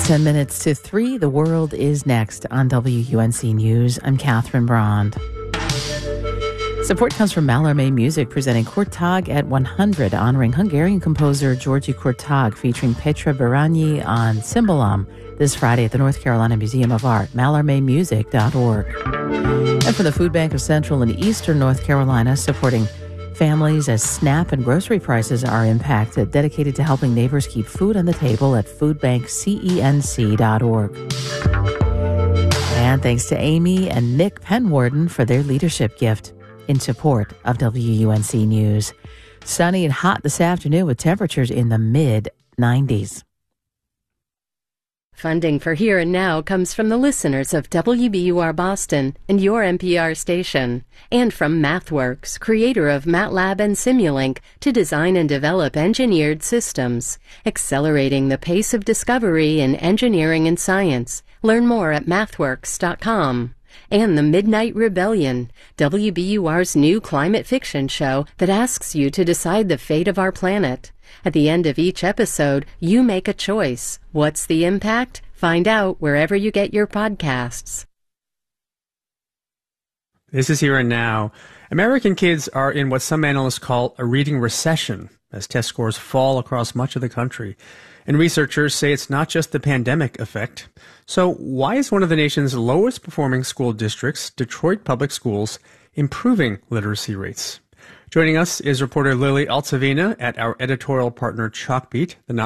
10 minutes to 3. The world is next on WUNC News. I'm Catherine Brand. Support comes from Mallarmé Music, presenting Kurtág at 100, honoring Hungarian composer György Kurtág, featuring Petra Barányi on Cymbalom this Friday at the North Carolina Museum of Art, mallarmemusic.org. And from the Food Bank of Central and Eastern North Carolina, supporting families as SNAP and grocery prices are impacted, dedicated to helping neighbors keep food on the table at foodbankcenc.org. And thanks to Amy and Nick Penwarden for their leadership gift in support of WUNC News. Sunny and hot this afternoon with temperatures in the mid-90s. Funding for Here and Now comes from the listeners of WBUR Boston and your NPR station, and from MathWorks, creator of MATLAB and Simulink, to design and develop engineered systems, accelerating the pace of discovery in engineering and science. Learn more at mathworks.com. And The Midnight Rebellion, WBUR's new climate fiction show that asks you to decide the fate of our planet. At the end of each episode, you make a choice. What's the impact? Find out wherever you get your podcasts. This is Here and Now. American kids are in what some analysts call a reading recession as test scores fall across much of the country. And researchers say it's not just the pandemic effect. So why is one of the nation's lowest performing school districts, Detroit Public Schools, improving literacy rates? Joining us is reporter Lily Altsavina at our editorial partner Chalkbeat, the